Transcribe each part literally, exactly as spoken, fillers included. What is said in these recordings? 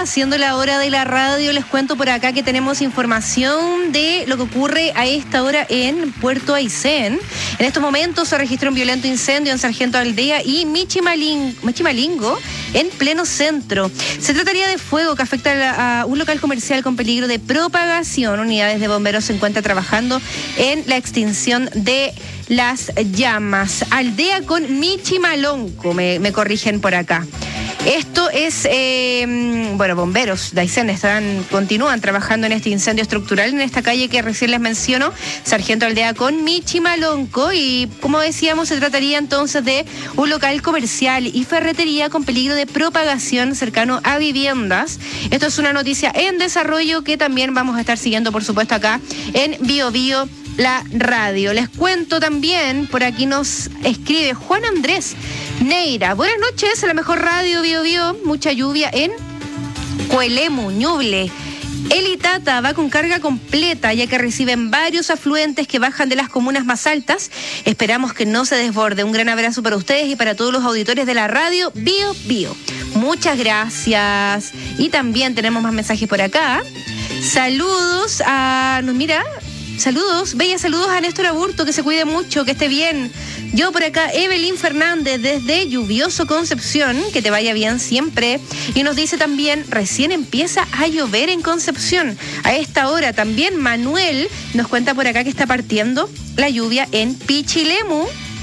siendo la hora de la radio, les cuento por acá que tenemos información de lo que ocurre a esta hora en Puerto Aysén. En estos momentos se registró un violento incendio en Sargento Aldea y Michimalin- Michimalingo, en pleno centro. Se trataría de fuego que afecta a un local comercial con peligro de propagación. Unidades de bomberos se encuentran trabajando en la extinción de las llamas. Aldea con Michimalonco, me, me corrigen por acá. Esto es, eh, bueno, bomberos de Aysén están, continúan trabajando en este incendio estructural en esta calle que recién les menciono, Sargento Aldea con Michimalonco, y como decíamos, se trataría entonces de un local comercial y ferretería con peligro de propagación cercano a viviendas. Esto es una noticia en desarrollo que también vamos a estar siguiendo, por supuesto, acá en Bio Bio, la radio. Les cuento también, por aquí nos escribe Juan Andrés Neira. Buenas noches, a la mejor radio Bio Bio. Mucha lluvia en Coelemu, Ñuble. El Itata va con carga completa, ya que reciben varios afluentes que bajan de las comunas más altas. Esperamos que no se desborde. Un gran abrazo para ustedes y para todos los auditores de la radio Bio Bio. Muchas gracias. Y también tenemos más mensajes por acá. Saludos a... Nos mira... Saludos, bella, saludos a Néstor Aburto, que se cuide mucho, que esté bien. Yo por acá, Evelyn Fernández, desde Lluvioso Concepción, que te vaya bien siempre. Y nos dice también, recién empieza a llover en Concepción. A esta hora también Manuel nos cuenta por acá que está partiendo la lluvia en Pichilemu.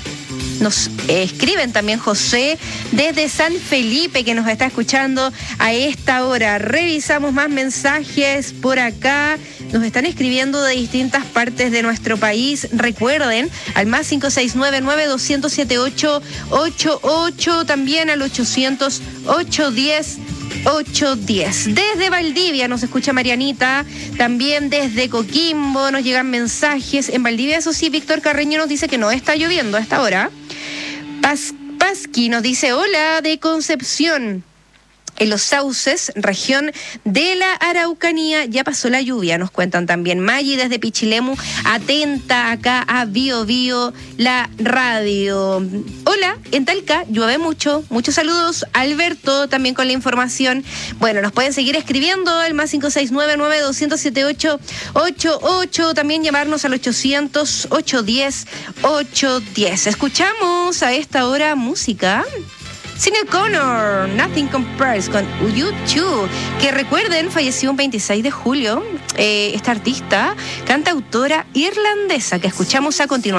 Nos escriben también José desde San Felipe, que nos está escuchando a esta hora. Revisamos más mensajes por acá. Nos están escribiendo de distintas partes de nuestro país. Recuerden, al más cinco seis nueve, nueve dos cero siete, ocho ocho ocho, también al ochocientos, ochocientos diez, ochocientos diez. Desde Valdivia nos escucha Marianita, también desde Coquimbo nos llegan mensajes. En Valdivia, eso sí, Víctor Carreño nos dice que no está lloviendo a esta hora. Paz, Pasqui nos dice, hola, de Concepción. En Los Sauces, región de la Araucanía, ya pasó la lluvia, nos cuentan también. Maggi desde Pichilemu, atenta acá a Bio Bio, la radio. Hola, en Talca llueve mucho, muchos saludos. Alberto también con la información. Bueno, nos pueden seguir escribiendo al más cinco seis nueve, nueve dos cero siete, ocho ocho ocho, también llamarnos al ochocientos, ochocientos diez, ochocientos diez. Escuchamos a esta hora música. Sinéad O'Connor, Nothing Compares con U dos, que recuerden, falleció un veintiséis de julio, eh, esta artista, cantautora irlandesa, que escuchamos a continuación.